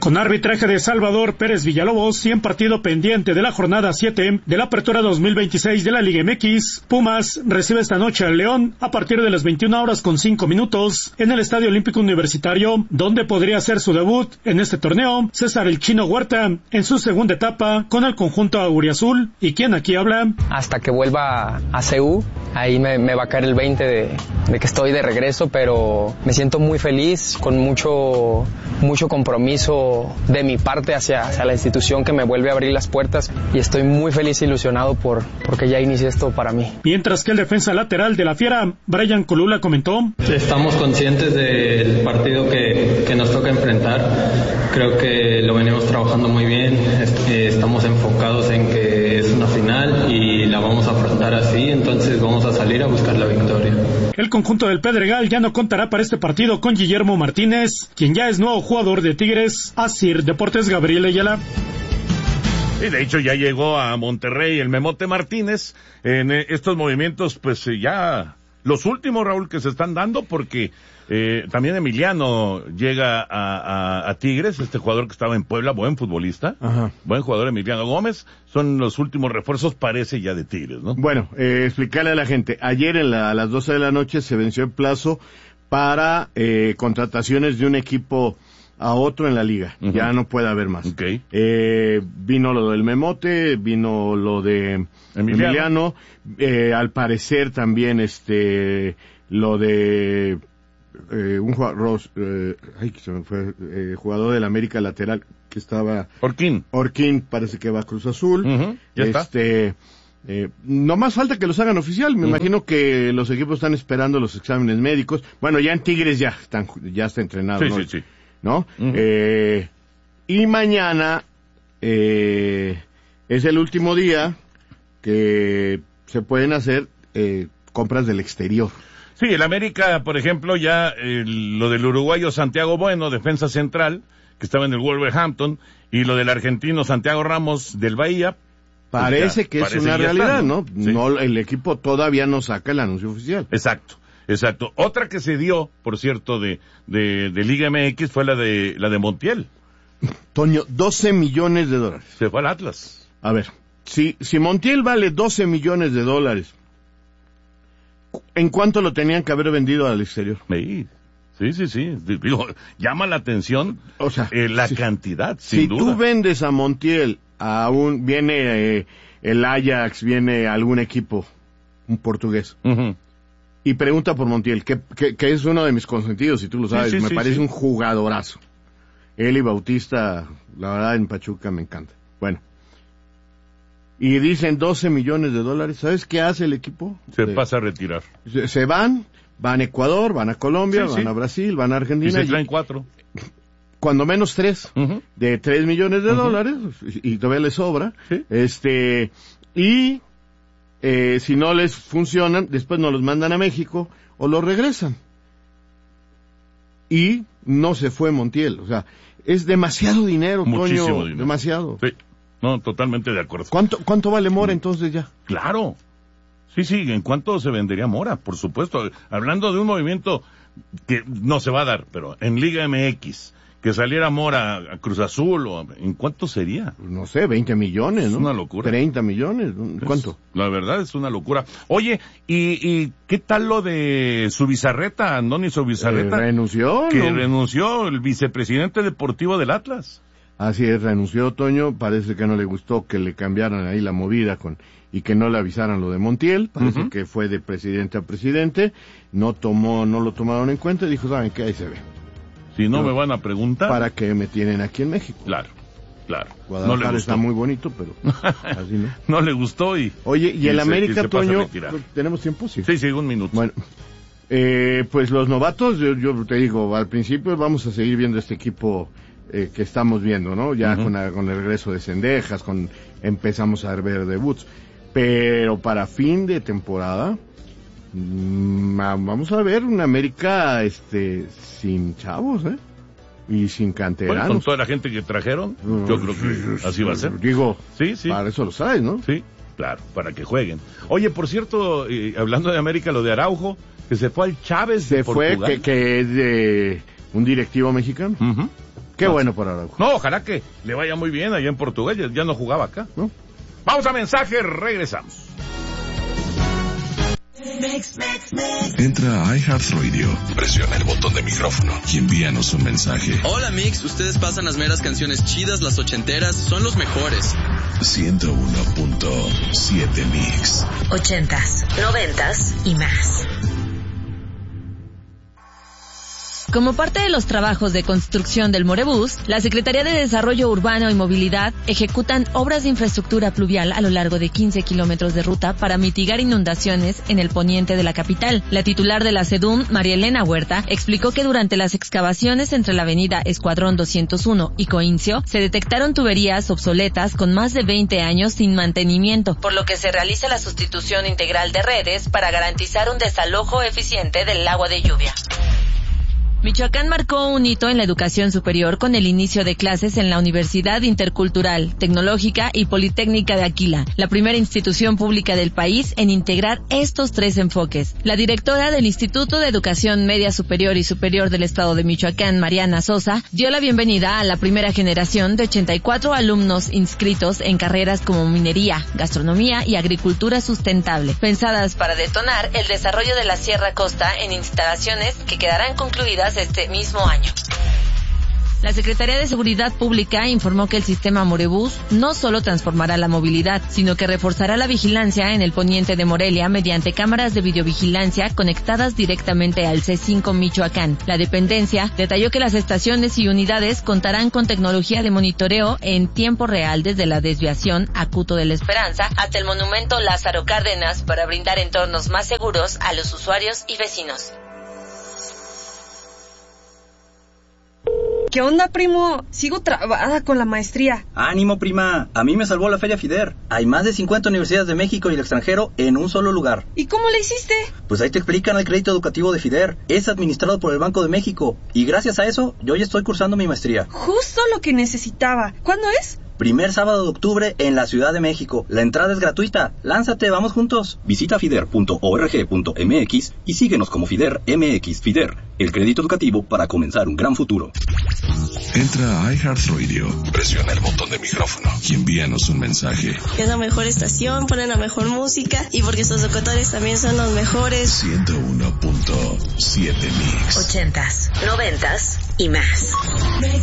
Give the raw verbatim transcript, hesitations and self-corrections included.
Con arbitraje de Salvador Pérez Villalobos y en partido pendiente de la jornada siete de la apertura dos mil veintiséis de la Liga M X, Pumas recibe esta noche al León a partir de las veintiuna horas con cinco minutos en el Estadio Olímpico Universitario, donde podría hacer su debut en este torneo César el Chino Huerta en su segunda etapa con el conjunto auriazul. ¿Y quién aquí habla? Hasta que vuelva a C U, ahí me, me va a caer el veinte de, de que estoy de regreso, pero me siento muy feliz, con mucho, mucho compromiso de mi parte hacia, hacia la institución que me vuelve a abrir las puertas, y estoy muy feliz e ilusionado por, porque ya inicié esto para mí. Mientras que el defensa lateral de la Fiera, Brian Colula, comentó: estamos conscientes del partido que, que nos toca enfrentar. Creo que lo venimos trabajando muy bien, estamos enfocados en que es una final y la vamos a afrontar así, entonces vamos a salir a buscar la victoria. El conjunto del Pedregal ya no contará para este partido con Guillermo Martínez, quien ya es nuevo jugador de Tigres. Así Deportes, Gabriel Ayala. Y de hecho ya llegó a Monterrey el Memote Martínez. En estos movimientos, pues ya los últimos, Raúl, que se están dando, porque eh, también Emiliano llega a, a, a Tigres, este jugador que estaba en Puebla, buen futbolista, Ajá. buen jugador Emiliano Gómez. Son los últimos refuerzos, parece, ya de Tigres, ¿no? Bueno, eh, explicarle a la gente, ayer en la, a las doce de la noche se venció el plazo para eh, contrataciones de un equipo a otro en la liga, uh-huh. ya no puede haber más. Okay. Eh, vino lo del Memote, vino lo de Emiliano, Emiliano eh, al parecer también este lo de eh, un jugador, eh, ay, se me fue, eh, jugador del América lateral que estaba Orquín. Orquín parece que va a Cruz Azul. Uh-huh. Ya este está. Eh, no más falta que los hagan oficial. Me uh-huh. imagino que los equipos están esperando los exámenes médicos. Bueno, ya en Tigres ya están, ya está entrenado, sí, ¿no? Sí, sí, sí. ¿no? Uh-huh. Eh, y mañana eh, es el último día que se pueden hacer eh, compras del exterior. Sí, el América, por ejemplo, ya eh, lo del uruguayo Santiago Bueno, defensa central, que estaba en el Wolverhampton, y lo del argentino Santiago Ramos del Bahía. Parece pues ya, que es una realidad, está, ¿no? Sí. No, el equipo todavía no saca el anuncio oficial. Exacto. Exacto. Otra que se dio, por cierto, de, de, de Liga M X fue la de, la de Montiel. Toño, doce millones de dólares. Se fue al Atlas. A ver, si, si Montiel vale doce millones de dólares, ¿en cuánto lo tenían que haber vendido al exterior? Sí, sí, sí, sí. Digo, llama la atención, o sea, eh, la si, cantidad, sin si duda. Si tú vendes a Montiel a un, viene eh, el Ajax, viene algún equipo, un portugués, uh-huh. y pregunta por Montiel, que, que, que es uno de mis consentidos, si tú lo sabes, sí, sí, me sí, parece sí. un jugadorazo. Él y Bautista, la verdad, en Pachuca me encanta. Bueno. Y dicen doce millones de dólares. ¿Sabes qué hace el equipo? Se de, pasa a retirar. Se, se van, van a Ecuador, van a Colombia, sí, van sí. a Brasil, van a Argentina. Y se traen cuatro. Cuando menos tres, uh-huh. de tres millones de uh-huh. dólares, y todavía les sobra. ¿Sí? Este, y eh, si no les funcionan, después nos los mandan a México o los regresan. Y no se fue Montiel, o sea, es demasiado dinero, Muchísimo Toño, dinero. demasiado. Sí, no, totalmente de acuerdo. ¿Cuánto, cuánto vale Mora entonces ya? Claro, sí, sí, ¿en cuánto se vendería Mora? Por supuesto, hablando de un movimiento que no se va a dar, pero en Liga M X, que saliera Mora a Cruz Azul, o ¿en cuánto sería? No sé, veinte millones, ¿no? Es una locura. treinta millones, ¿cuánto? Es, la verdad es una locura. Oye, ¿y, y qué tal lo de Zubizarreta, Andoni Zubizarreta? Eh, renunció, Que ¿no? renunció el vicepresidente deportivo del Atlas. Así es, renunció Toño, parece que no le gustó que le cambiaran ahí la movida con y que no le avisaran lo de Montiel, parece uh-huh. que fue de presidente a presidente, no tomó, no lo tomaron en cuenta y dijo, ¿saben qué? Ahí se ve. Si no, no me van a preguntar. ¿Para qué me tienen aquí en México? Claro, claro. Guadalajara no le está muy bonito, pero así no. No le gustó y... Oye, ¿y, y el se, América, y Toño? ¿Tenemos tiempo? Sí, sí, sí, un minuto. Bueno, eh, pues los novatos, yo, yo te digo, al principio vamos a seguir viendo este equipo eh, que estamos viendo, ¿no? Ya uh-huh. con, la, con el regreso de Cendejas, con empezamos a ver debuts. Pero para fin de temporada... vamos a ver una América este sin chavos, ¿eh? Y sin canteranos. Bueno, con toda la gente que trajeron, yo creo que así va a ser. Digo, sí, sí. Para eso lo sabes, ¿no? Sí, claro, para que jueguen. Oye, por cierto, eh, hablando de América, lo de Araujo, que se fue al Chávez se de fue, Portugal. que, que es de un directivo mexicano. Uh-huh. Qué bueno por Araujo. No, ojalá que le vaya muy bien allá en Portugal, ya, ya no jugaba acá, ¿no? Vamos a mensaje, regresamos. Entra a iHeartRadio, presiona el botón de micrófono y envíanos un mensaje. Hola Mix, ustedes pasan las meras canciones chidas, las ochenteras, son los mejores. ciento uno punto siete Mix. Ochentas, noventas y más. Como parte de los trabajos de construcción del Morebús, la Secretaría de Desarrollo Urbano y Movilidad ejecutan obras de infraestructura pluvial a lo largo de quince kilómetros de ruta para mitigar inundaciones en el poniente de la capital. La titular de la SEDUM, María Elena Huerta, explicó que durante las excavaciones entre la avenida Escuadrón doscientos uno y Coincio se detectaron tuberías obsoletas con más de veinte años sin mantenimiento, por lo que se realiza la sustitución integral de redes para garantizar un desalojo eficiente del agua de lluvia. Michoacán marcó un hito en la educación superior con el inicio de clases en la Universidad Intercultural, Tecnológica y Politécnica de Aquila, la primera institución pública del país en integrar estos tres enfoques. La directora del Instituto de Educación Media Superior y Superior del Estado de Michoacán, Mariana Sosa, dio la bienvenida a la primera generación de ochenta y cuatro alumnos inscritos en carreras como minería, gastronomía y agricultura sustentable, pensadas para detonar el desarrollo de la Sierra Costa en instalaciones que quedarán concluidas este mismo año. La Secretaría de Seguridad Pública informó que el sistema Morebús no solo transformará la movilidad, sino que reforzará la vigilancia en el poniente de Morelia mediante cámaras de videovigilancia conectadas directamente al C cinco Michoacán. La dependencia detalló que las estaciones y unidades contarán con tecnología de monitoreo en tiempo real desde la desviación Acuto de la Esperanza hasta el monumento Lázaro Cárdenas para brindar entornos más seguros a los usuarios y vecinos. ¿Qué onda, primo? Sigo trabada con la maestría. Ánimo, prima. A mí me salvó la Feria FIDER. Hay más de cincuenta universidades de México y el extranjero en un solo lugar. ¿Y cómo le hiciste? Pues ahí te explican el crédito educativo de FIDER. Es administrado por el Banco de México. Y gracias a eso, yo ya estoy cursando mi maestría. Justo lo que necesitaba. ¿Cuándo es? Primer sábado de octubre en la Ciudad de México. La entrada es gratuita. Lánzate, vamos juntos. Visita fider punto org punto mx y síguenos como FIDER M X. FIDER, el crédito educativo para comenzar un gran futuro. Entra a iHeartRadio, presiona el botón de micrófono y envíanos un mensaje. Es la mejor estación, ponen la mejor música y porque sus locutores también son los mejores. ciento uno punto siete Mix. Ochentas, noventas y más.